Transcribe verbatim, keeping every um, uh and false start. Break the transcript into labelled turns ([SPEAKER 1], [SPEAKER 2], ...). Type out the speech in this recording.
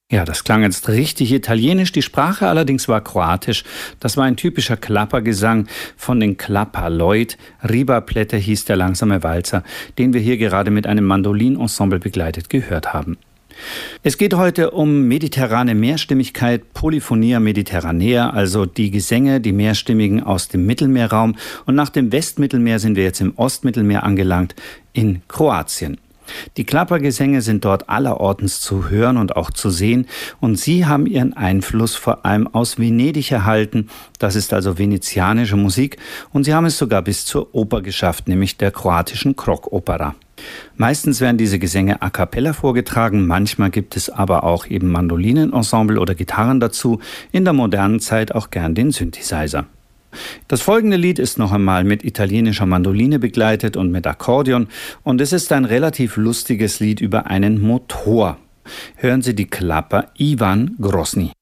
[SPEAKER 1] Ja, das klang jetzt richtig italienisch, die Sprache allerdings war kroatisch. Das war ein typischer Klappergesang von den Klapperleut. Riba-Plätte hieß der langsame Walzer, den wir hier gerade mit einem Mandolinensemble begleitet gehört haben. Es geht heute um mediterrane Mehrstimmigkeit, Polyphonia mediterranea, also die Gesänge, die mehrstimmigen aus dem Mittelmeerraum. Und nach dem Westmittelmeer sind wir jetzt im Ostmittelmeer angelangt, in Kroatien. Die Klappergesänge sind dort allerortens zu hören und auch zu sehen, und sie haben ihren Einfluss vor allem aus Venedig erhalten. Das ist also venezianische Musik, und sie haben es sogar bis zur Oper geschafft, nämlich der kroatischen Krok-Opera. Meistens werden diese Gesänge a cappella vorgetragen, manchmal gibt es aber auch eben Mandolinenensemble oder Gitarren dazu, in der modernen Zeit auch gern den Synthesizer. Das folgende Lied ist noch einmal mit italienischer Mandoline begleitet und mit Akkordeon, und es ist ein relativ lustiges Lied über einen Motor. Hören Sie die Klapper Ivan Grosny.